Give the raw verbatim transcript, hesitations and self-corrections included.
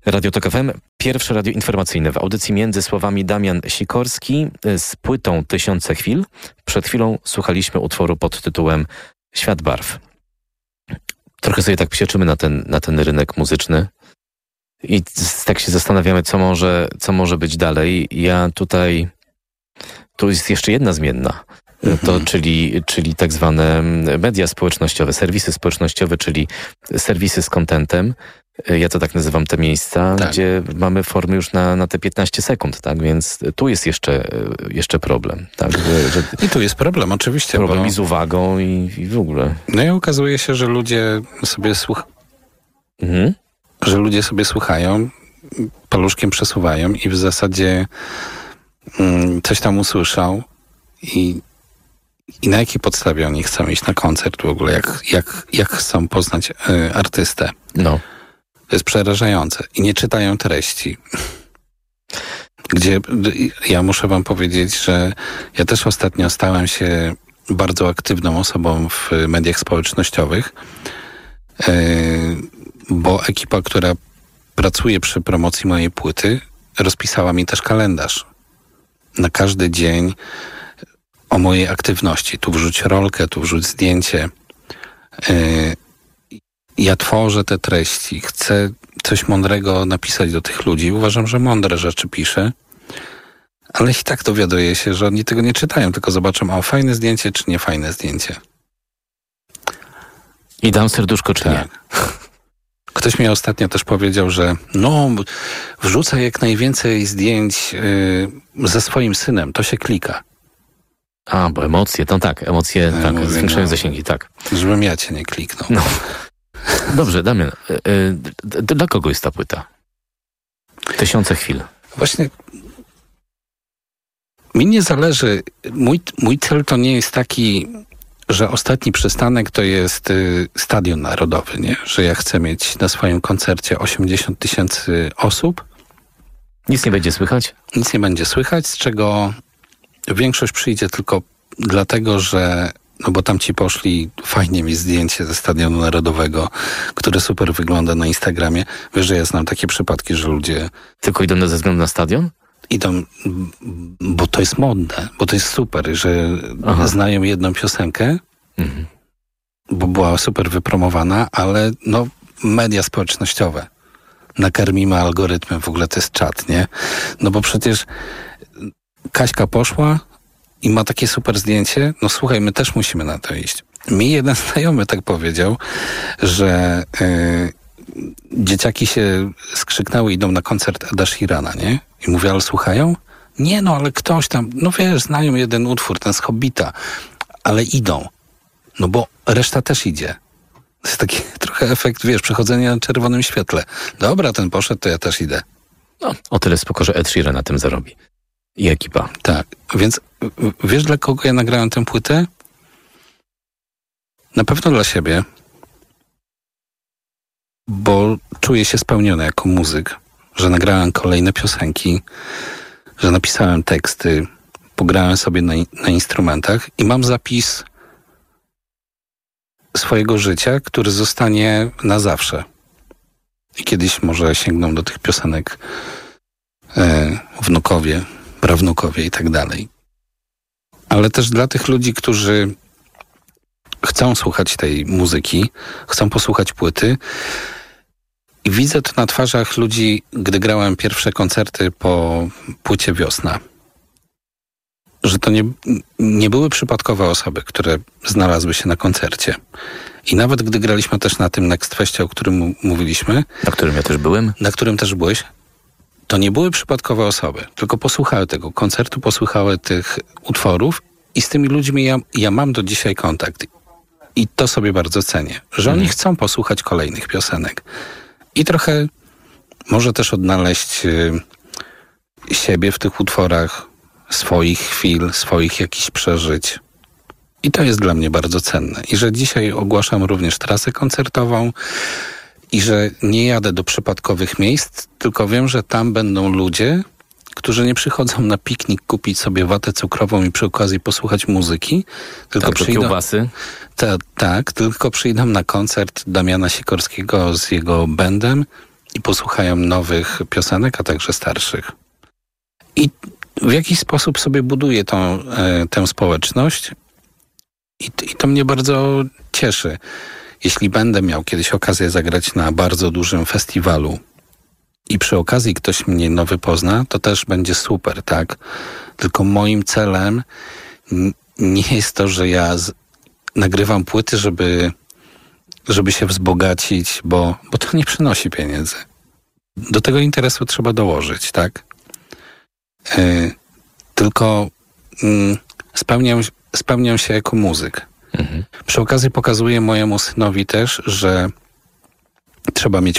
Radio Tok F M, pierwsze radio informacyjne w audycji Między Słowami Damian Sikorski z płytą Tysiące Chwil. Przed chwilą słuchaliśmy utworu pod tytułem Świat Barw. Trochę sobie tak psioczymy na ten, na ten rynek muzyczny i tak się zastanawiamy, co może, co może być dalej. Ja tutaj, tu jest jeszcze jedna zmienna. To, czyli, czyli tak zwane media społecznościowe, serwisy społecznościowe, czyli serwisy z contentem. Ja to tak nazywam te miejsca, tak, gdzie mamy formy już na, na te piętnaście sekund, tak? Więc tu jest jeszcze, jeszcze problem. Tak? Że, że I tu jest problem, oczywiście. Problem bo... i z uwagą i, i w ogóle. No i okazuje się, że ludzie sobie słuchają, mhm. że ludzie sobie słuchają, paluszkiem przesuwają i w zasadzie mm, coś tam usłyszał i I na jakiej podstawie oni chcą iść na koncert w ogóle? Jak, jak, jak chcą poznać y, artystę? No. To jest przerażające. I nie czytają treści. Gdzie ja muszę wam powiedzieć, że ja też ostatnio stałem się bardzo aktywną osobą w mediach społecznościowych, y, bo ekipa, która pracuje przy promocji mojej płyty, rozpisała mi też kalendarz. Na każdy dzień o mojej aktywności. Tu wrzuć rolkę, tu wrzuć zdjęcie. Yy, ja tworzę te treści. Chcę coś mądrego napisać do tych ludzi. Uważam, że mądre rzeczy piszę. Ale i tak dowiaduję się, że oni tego nie czytają, tylko zobaczą, o, fajne zdjęcie, czy nie fajne zdjęcie. I dam serduszko, czy tak. nie. Ktoś mi ostatnio też powiedział, że no, wrzucaj jak najwięcej zdjęć yy, ze swoim synem. To się klika. A, bo emocje, to tak, emocje ja tak, mówię, zwiększają no, zasięgi, tak. Żebym ja cię nie kliknął. No. Dobrze, Damian, y, y, dla kogo jest ta płyta? Tysiące Chwil. Właśnie mi nie zależy, mój, mój cel to nie jest taki, że ostatni przystanek to jest y, Stadion Narodowy, nie? Że ja chcę mieć na swoim koncercie osiemdziesiąt tysięcy osób. Nic nie będzie słychać? Nic nie będzie słychać, z czego większość przyjdzie tylko dlatego, że no bo tam ci poszli fajnie mi zdjęcie ze Stadionu Narodowego, które super wygląda na Instagramie. Wiesz, że ja znam takie przypadki, że ludzie... Tylko idą ze względu na stadion? Idą, bo to jest modne, bo to jest super, że Aha. znają jedną piosenkę, mhm. bo była super wypromowana, ale no media społecznościowe. Nakarmimy algorytmy, w ogóle to jest czat, nie? No bo przecież Kaśka poszła i ma takie super zdjęcie, no słuchaj, my też musimy na to iść. Mi jeden znajomy tak powiedział, że yy, dzieciaki się skrzyknęły i idą na koncert Eda Sheerana, nie? I mówię, ale słuchają? Nie, no ale ktoś tam, no wiesz, znają jeden utwór, ten z Hobbita, ale idą. No bo reszta też idzie. To jest taki trochę efekt, wiesz, przechodzenia na czerwonym świetle. Dobra, ten poszedł, to ja też idę. No, o tyle spoko, że Ed Sheeran na tym zarobi. I ekipa. Tak, więc wiesz, dla kogo ja nagrałem tę płytę? Na pewno dla siebie, bo czuję się spełniony jako muzyk, że nagrałem kolejne piosenki, że napisałem teksty, pograłem sobie na, na instrumentach i mam zapis swojego życia, który zostanie na zawsze. I kiedyś może sięgną do tych piosenek e, wnukowie, prawnukowie i tak dalej. Ale też dla tych ludzi, którzy chcą słuchać tej muzyki, chcą posłuchać płyty. I widzę to na twarzach ludzi, gdy grałem pierwsze koncerty po płycie Wiosna. Że to nie, nie były przypadkowe osoby, które znalazły się na koncercie. I nawet gdy graliśmy też na tym Next Festie, o którym mówiliśmy. Na którym ja też byłem. Na którym też byłeś. To nie były przypadkowe osoby, tylko posłuchały tego koncertu, posłuchały tych utworów i z tymi ludźmi ja, ja mam do dzisiaj kontakt. I to sobie bardzo cenię, że oni mhm. chcą posłuchać kolejnych piosenek. I trochę może też odnaleźć y, siebie w tych utworach, swoich chwil, swoich jakichś przeżyć. I to jest dla mnie bardzo cenne. I że dzisiaj ogłaszam również trasę koncertową i że nie jadę do przypadkowych miejsc, tylko wiem, że tam będą ludzie, którzy nie przychodzą na piknik kupić sobie watę cukrową i przy okazji posłuchać muzyki, tylko tak, przyjdą... kiełbasy. Ta, tak, tylko przyjdą na koncert Damiana Sikorskiego z jego bandem i posłuchają nowych piosenek, a także starszych. I w jakiś sposób sobie buduję tą, e, tę społeczność i, i to mnie bardzo cieszy. Jeśli będę miał kiedyś okazję zagrać na bardzo dużym festiwalu i przy okazji ktoś mnie nowy pozna, to też będzie super, tak? Tylko moim celem n- nie jest to, że ja z- nagrywam płyty, żeby, żeby się wzbogacić, bo, bo to nie przynosi pieniędzy. Do tego interesu trzeba dołożyć, tak? Yy, tylko yy, spełniam, spełniam się jako muzyk. Mhm. Przy okazji pokazuję mojemu synowi też, że trzeba mieć